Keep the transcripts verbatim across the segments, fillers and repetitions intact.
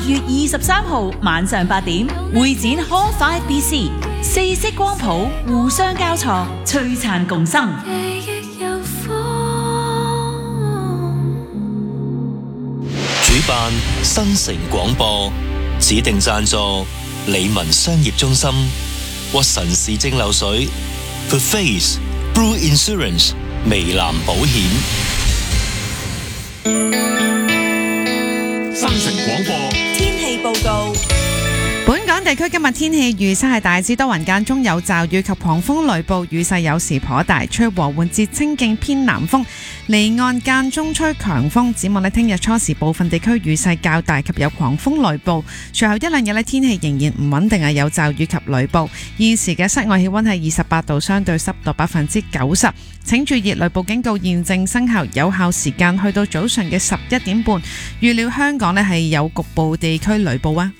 月二十三號晚上八點，會展 Hall Five B C， 四色光譜互相交錯，璀璨共生。 主辦新城廣播，指定贊助理文商業中心、屈臣氏蒸餾水、The Face、Blue Insurance、微藍保險。 新城廣播天氣報告。 本港地區今日天氣預測係大致多雲，間中有驟雨及狂風雷暴，雨勢有時頗大，吹和緩至清勁偏南風，離岸間中吹強風。展望呢，聽日初時部分地區雨勢較大及有狂風雷暴，隨後一兩日呢，天氣仍然唔穩定，係有驟雨及雷暴。現時嘅室外氣溫係二十八度，相對濕度百分之九十。請注意雷暴警告現正生效，有效時間去到早上嘅十一點半。預料香港呢係有局部地區雷暴啊！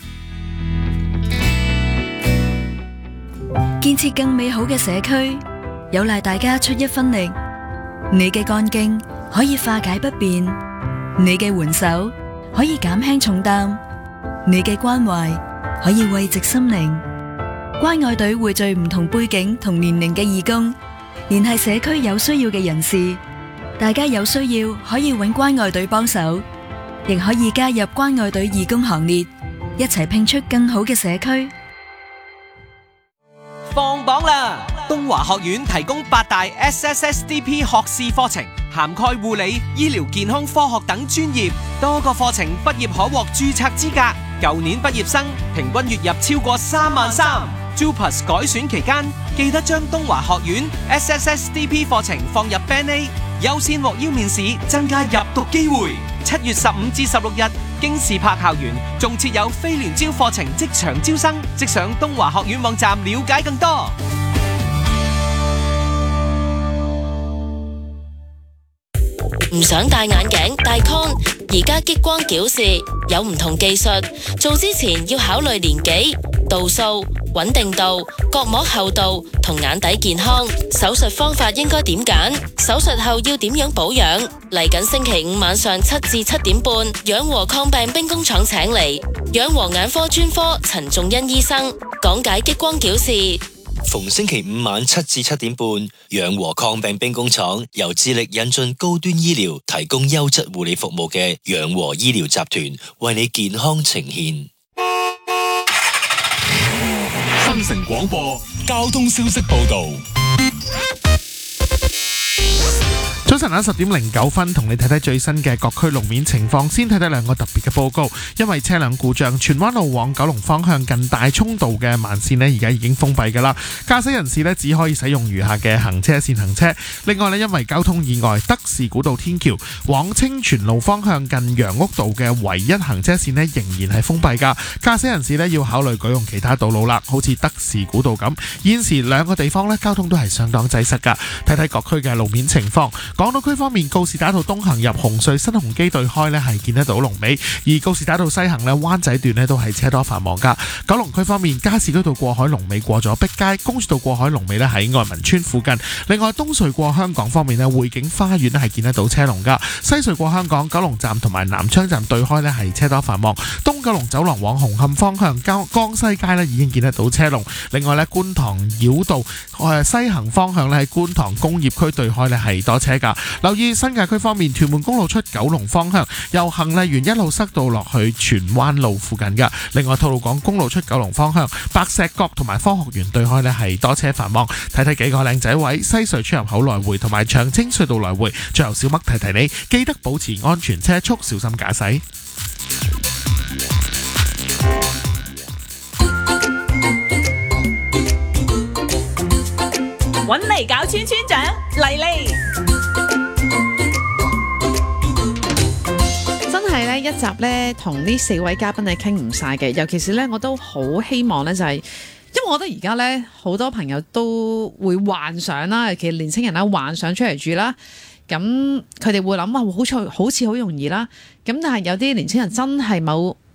建設更美好嘅社區，有賴大家出一分力。你嘅幹勁可以化解不便，你嘅援手可以減輕重擔，你嘅關懷可以慰藉心靈。關愛隊匯聚唔同背景同年齡嘅義工，聯繫社區有需要嘅人士。大家有需要可以搵關愛隊幫手，亦可以加入關愛隊義工行列，一齊拼出更好嘅社區。 放榜啦！東華學院提供八大 S S S D P 學士課程，涵蓋護理、醫療健康科學等專業，多個課程畢業可獲註冊資格。舊年畢業生平均月入超過三萬三。JUPAS 改選期間，記得將東華學院 S S S D P 課程放入 Band A， 優先獲邀面試，增加入讀機會。七月十五至十六日，京士柏校園仲設有非聯招課程即場招生，即上東華學院網站了解更多。 唔想戴眼鏡戴 con， 而家激光矯視有唔同技術，做之前要考慮年紀、度數、穩定度、角膜厚度同眼底健康。手術方法應該點揀？手術後要點樣保養？嚟緊星期五晚上七至七點半，養和抗病兵工廠請嚟養和眼科專科陳仲恩醫生講解激光矯視。 逢星期五晚七至七點半，養和抗病兵工廠由致力引進高端醫療、提供優質護理服務嘅養和醫療集團為你健康呈現。 新城廣播交通消息報道。早晨啊，十點零九分，同你睇睇最新嘅各區路面情況。先睇睇兩個特別嘅報告，因為車輛故障，荃灣路往九龍方向近大涌道嘅慢線呢，而家已經封閉㗎啦。駕駛人士呢，只可以使用餘下嘅行車線行車。另外呢，因為交通意外，德士古道天橋往清泉路方向近楊屋道嘅唯一行車線呢，仍然係封閉㗎。駕駛人士呢，要考慮改用其他道路啦，好似德士古道咁。現時兩個地方呢，交通都係相當擠塞㗎。睇睇各區嘅路面情況。港島區方面，告士打道東行入紅隧新鴻基對開呢係見得到龍尾，而告士打道西行呢灣仔段呢都係車多繁忙噶。九龍區方面，加士居道過海龍尾過咗碧街，公主道過海龍尾呢喺愛民村附近。另外東隧過香港方面呢，匯景花園呢係見得到車龍噶。西隧過香港九龍站同埋南昌站對開呢係車多繁忙。東九龍走廊往紅磡方向江江西街呢已經見得到車龍。另外呢，觀塘繞道誒西行方向呢喺觀塘工業區對開呢係多車噶。留意新界區方面，屯門公路出九龍方向由行麗園一路塞到落去荃灣路附近噶。另外吐露港公路出九龍方向白石角同埋科學園對開呢係多車繁忙。睇睇幾個靚仔位，西隧出入口來回同埋長青隧道來回。最後小麥提提你，記得保持安全車速，小心駕駛。 搵嚟搞村村長嚟嚟。 真係咧一集咧同呢四位嘉賓係傾唔晒嘅，尤其是咧我都好希望咧就係、是，因為我覺得而家咧好多朋友都會幻想啦，尤其年輕人啦幻想出嚟住啦，咁佢哋會諗啊，好似好似好容易啦，咁但係有啲年輕人真係冇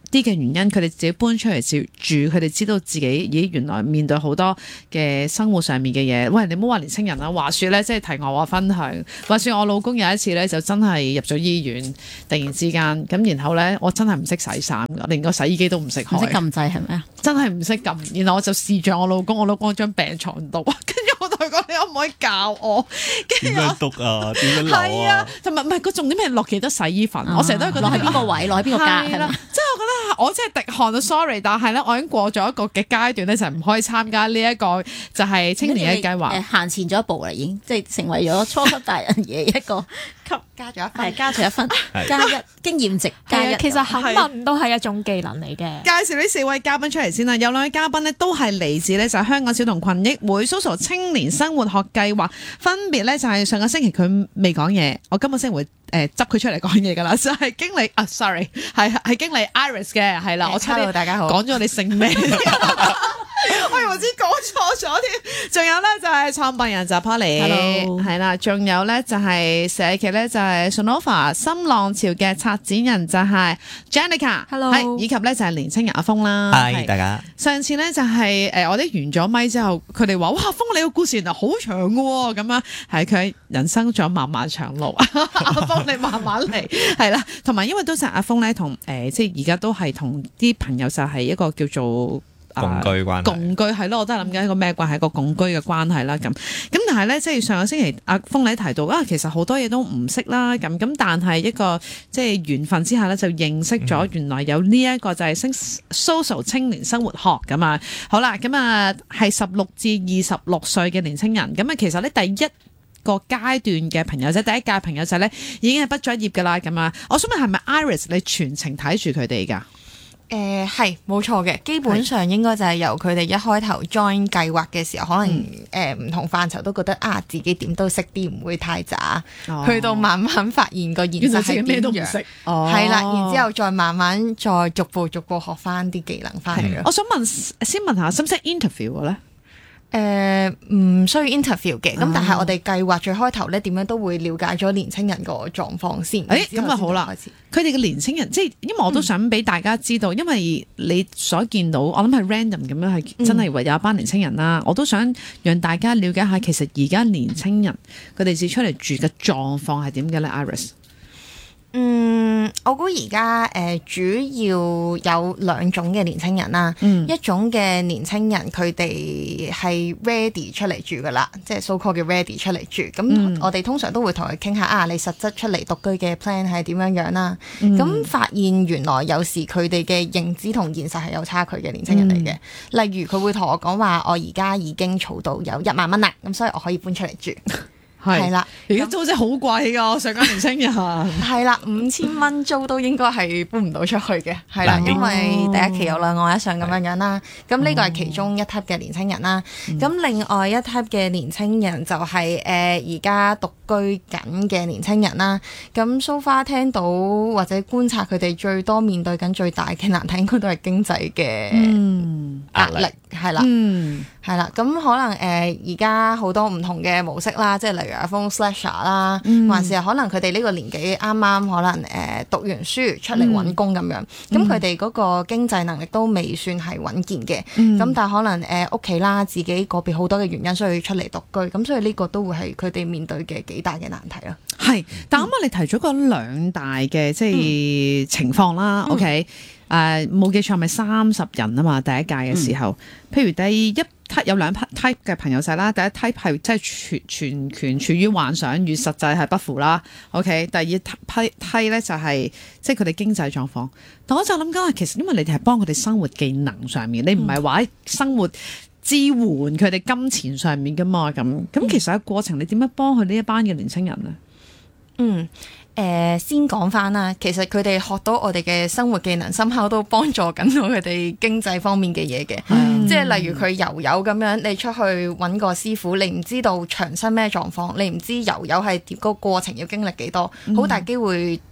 啲嘅原因，佢哋自己搬出嚟住，佢哋知道自己咦原來面對好多嘅生活上面嘅嘢。喂，你唔好話年青人啦，話説咧，即係題外話分享。話説我老公有一次咧，就真係入咗醫院，突然之間咁，然後咧我真係唔識洗衫㗎，連個洗衣機都唔識開， 唔識撳掣係咪啊？ 真係唔識撳。然後我就視像我老公，我老公喺張病床度，跟住我同佢講：你可唔可以教我？ 點樣篤啊？點樣扭係啊啊？， 同埋唔係個重點係落幾多洗衣粉，我成日都係覺得落喺邊個位，落喺邊個格係係啦咪？， 即係我覺得我真係滴汗到 sorry，但係咧我已經過咗一個嘅階段咧，就係唔可以參加呢一個就係青年嘅計劃誒。行前咗一步啦，已經即係成為咗初級大人嘅一個級， 加咗一分係加咗一分， 係加一經驗值加一。 係啊，其實肯問都係一種技能嚟嘅。 介紹呢四位嘉賓出嚟先啦，有兩位嘉賓呢都係嚟自呢就係香港小童群益會 S O S O 青年生活學計劃，分別呢就係上個星期佢未講嘢，我今個星期會誒執佢出嚟講嘢噶啦，就係經理啊 sorry 係係經理 Iris 嘅，係啦，我差啲 Hello，大家好講咗你姓咩。我以為知講錯咗添，仲有咧就係創辦人就係 Polly， Hello 係啦，仲有咧就係社劇咧就係 Sonova 新浪潮嘅策展人就係 Janica， Hello 係以及咧就係年青人阿峰啦。 嗨， 係大家。 上次咧就係、誒、我哋完咗咪之後，佢哋話：哇，峰你個故事原來好長嘅喎，咁樣係佢人生仲有漫漫長路。阿峰你慢慢嚟，係啦，同埋因為都係阿峰咧同誒，即係而家都係同啲朋友就係一個叫做。 共居關係共居係咯，我都係諗緊一個咩關係，一個共居嘅關係啦咁。咁但係咧，即係上個星期阿峰你提到啊，其實好多嘢都唔識啦咁。咁但係一個即係緣分之下咧，就認識咗原來有呢一個就係升 S O S O 青年生活學咁啊。好啦，咁啊係十六至二十六歲嘅年青人。咁啊，其實咧第一個階段嘅朋友仔，第一屆朋友仔咧已經係畢咗業㗎啦。咁啊，我想問係咪 Iris 你全程睇住佢哋㗎？ 誒係冇錯嘅，基本上應該就係由佢哋一開頭 join 計劃嘅時候，可能誒唔同範疇都覺得啊自己點都識啲，唔會太渣， 哦去到慢慢發現個現實係點樣， 哦係啦，然之後再慢慢再逐步逐步學翻啲技能翻嚟咯。 我想問先問下，使唔使 interview 嘅咧？ 誒唔需要 interview 嘅，咁啊但係我哋計劃最開頭咧點樣都會了解咗年青人個狀況先。 誒咁啊好啦開始， 佢哋嘅年青人，即係因為我都想俾大家知道，因為你所見到，我諗係 random 咁樣係真係有一班年青人啦。我都想讓大家了解下，其實而家年青人佢哋自出嚟住嘅狀況係點嘅咧 ，Iris。 嗯，我估而家誒主要有兩種嘅年青人啦， 嗯一種嘅年青人佢哋係 ready 出嚟住噶啦，即係 so called 嘅 ready 出嚟住。咁、 嗯我哋通常都會同佢傾下啊，你實質出嚟獨居嘅 plan 係點樣樣啦。 嗯咁、發現原來有時佢哋嘅認知同現實係有差距嘅年青人嚟嘅。 嗯例如佢會同我講話，我而家已經儲到有一萬蚊啦，咁所以我可以搬出嚟住。係啦， 而家租真係好貴㗎，我上緊年青人。 係啦，五千蚊租都應該係搬唔到出去嘅，係啦， 嗱因為第一期有兩岸一上咁樣樣啦。咁呢個係其中一 type 嘅年青人啦。咁、另外一 type 嘅年青人就係誒而家獨居緊嘅年青人啦。咁 so far 聽到或者觀察佢哋最多面對緊最大嘅難題，應該都係經濟嘅嗯壓力，係啦。 嗯係啦，咁可能誒而家好多唔同嘅模式啦，即係例如阿峰 slasher 啦， 嗯還是係可能佢哋呢個年紀啱啱可能誒、呃、讀完書出嚟揾工咁樣，咁佢哋嗰個經濟能力都未算係穩健嘅，咁、 嗯但係可能誒屋企啦，自己個別好多嘅原因，所以出嚟獨居，咁所以呢個都會係佢哋面對嘅幾大嘅難題咯。 係，但啱啱你提咗個兩大嘅即係情況啦。 嗯 OK，誒冇記錯係咪三十人啊嘛？第一屆嘅時候，譬如第一 type 有兩 type 嘅朋友仔啦，第一 type 係即係全全權處於幻想與實際係不符啦。OK，第二批批咧就係即係佢哋經濟狀況。但我就諗緊，其實因為你哋係幫佢哋生活技能上面，你唔係話喺生活支援佢哋金錢上面噶嘛？咁咁其實喺過程你點樣幫佢呢一班嘅年青人咧？ 嗯。誒、呃、先講翻啦，其實佢哋學到我哋嘅生活技能，深刻都幫助緊到佢哋經濟方面嘅嘢嘅。 嗯即係例如佢油油咁樣，你出去揾個師傅，你唔知道牆身咩狀況，你唔知油油係點個過程要經歷幾多，好、大機會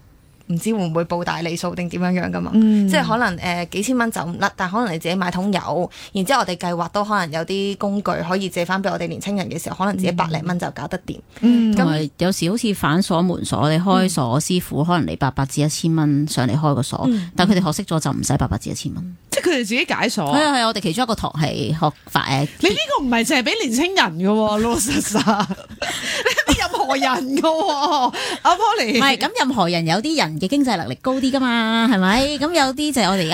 唔知會唔會報大利數定點樣樣噶嘛？ 嗯即係可能誒、呃、幾千蚊走唔甩，但係可能你自己買桶油，然之後我哋計劃都可能有啲工具可以借翻俾我哋年青人嘅時候，可能自己百零蚊就搞得掂。 嗯， 同埋有時好似反鎖門鎖，你開鎖師傅可能你八百至一千蚊上嚟開個鎖， 嗯但係佢哋學識咗就唔使八百至一千蚊。 即係佢哋自己解鎖。 係啊係啊，我哋其中一個堂係學法誒。 你呢個唔係淨係俾年青人嘅喎，老老實實，你俾任何人嘅喎，阿 Polly。 唔係咁，任何人有啲人嘅經濟能力高啲噶嘛，係咪？咁有啲就係我哋而家